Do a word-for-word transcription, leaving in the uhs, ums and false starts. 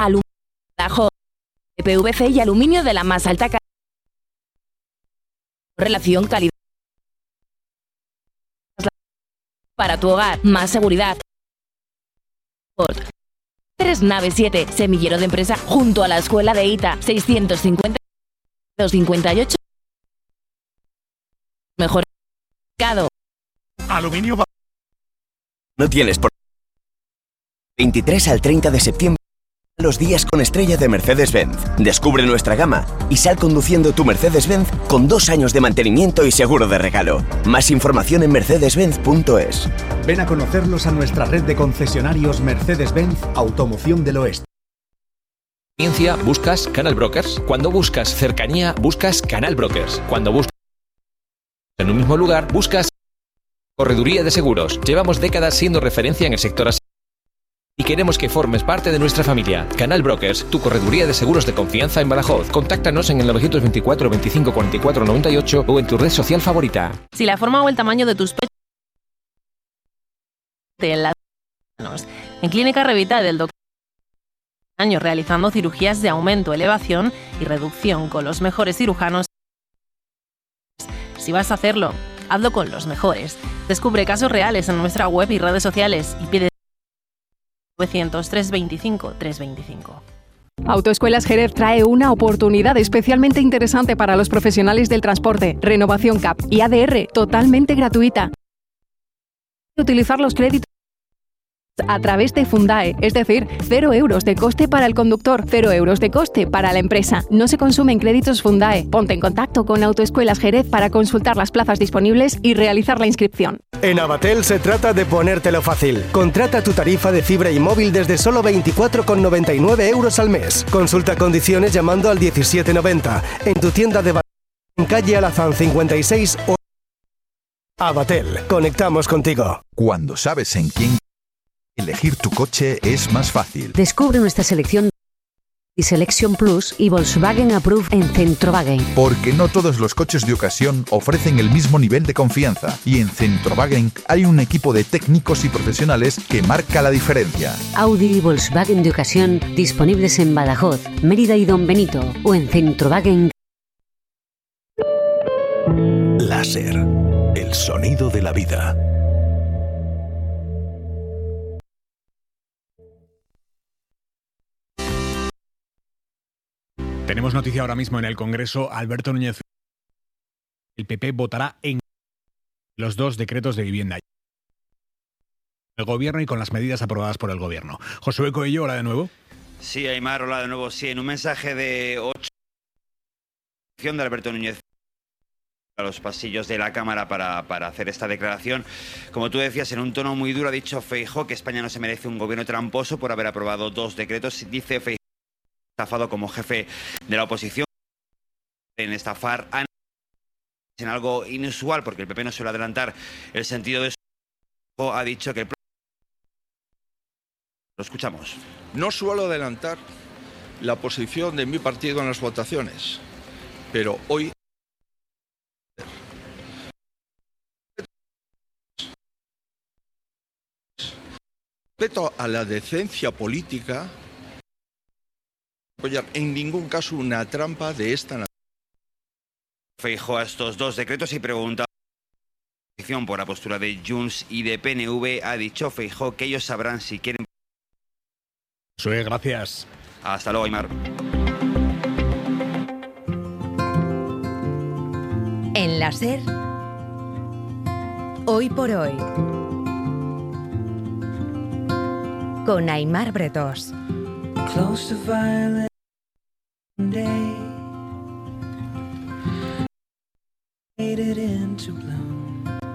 Aluminio P V C y aluminio de la más alta calidad. Relación calidad. Para tu hogar, más seguridad. Tres naves siete, semillero de empresa junto a la escuela de I T A, seiscientos cincuenta, doscientos cincuenta y ocho. Mejor mercado. Aluminio. No tienes por... veintitrés al treinta de septiembre. Los días con estrella de Mercedes-Benz. Descubre nuestra gama y sal conduciendo tu Mercedes-Benz con dos años de mantenimiento y seguro de regalo. Más información en mercedes benz punto es. Ven a conocerlos a nuestra red de concesionarios Mercedes-Benz Automoción del Oeste. Buscas Canal Brokers. Cuando buscas cercanía, buscas Canal Brokers. Cuando buscas en un mismo lugar, buscas Correduría de Seguros. Llevamos décadas siendo referencia en el sector así y queremos que formes parte de nuestra familia. Canal Brokers, tu correduría de seguros de confianza en Badajoz. Contáctanos en el novecientos veinticuatro veinticinco cuarenta y cuatro noventa y ocho o en tu red social favorita. Si la forma o el tamaño de tus pechos de las manos. En Clínica Revita del doctor años realizando cirugías de aumento, elevación y reducción con los mejores cirujanos. Si vas a hacerlo, hazlo con los mejores. Descubre casos reales en nuestra web y redes sociales y pide novecientos, trescientos veinticinco, trescientos veinticinco. Autoescuelas Jerez trae una oportunidad especialmente interesante para los profesionales del transporte, renovación C A P y A D R totalmente gratuita. Utilizar los créditos a través de Fundae, es decir, cero euros de coste para el conductor, cero euros de coste para la empresa. No se consumen créditos Fundae. Ponte en contacto con Autoescuelas Jerez para consultar las plazas disponibles y realizar la inscripción. En Avatel se trata de ponértelo fácil. Contrata tu tarifa de fibra y móvil desde solo veinticuatro con noventa y nueve euros al mes. Consulta condiciones llamando al diecisiete noventa en tu tienda de en calle Alazán cincuenta y seis o Avatel. Conectamos contigo. Cuando sabes en quién elegir tu coche es más fácil. Descubre nuestra selección y Selection Plus y Volkswagen Approve en Centrowagen. Porque no todos los coches de ocasión ofrecen el mismo nivel de confianza y en Centrowagen hay un equipo de técnicos y profesionales que marca la diferencia. Audi y Volkswagen de ocasión disponibles en Badajoz, Mérida y Don Benito o en Centrowagen. Láser, el sonido de la vida. Tenemos noticia ahora mismo en el Congreso. Alberto Núñez, el P P votará en los dos decretos de vivienda. El Gobierno y con las medidas aprobadas por el Gobierno. Josué Coello, hola de nuevo. Sí, Aimar, hola de nuevo. Sí, en un mensaje de ocho de Alberto Núñez a los pasillos de la Cámara para, para hacer esta declaración. Como tú decías, en un tono muy duro ha dicho Feijóo que España no se merece un gobierno tramposo por haber aprobado dos decretos. Dice Feijóo estafado como jefe de la oposición en estafar a en algo inusual porque el P P no suele adelantar el sentido de su ha dicho que el... Lo escuchamos. No suelo adelantar la posición de mi partido en las votaciones, pero hoy respeto a la decencia política apoyar en ningún caso una trampa de esta naturaleza. Feijóo a estos dos decretos y pregunta por la postura de Junts y de P N V. Ha dicho Feijóo que ellos sabrán si quieren. Soy, gracias. Hasta luego, Aimar. En la SER, hoy por hoy, con Aimar Bretós. Close to violent day.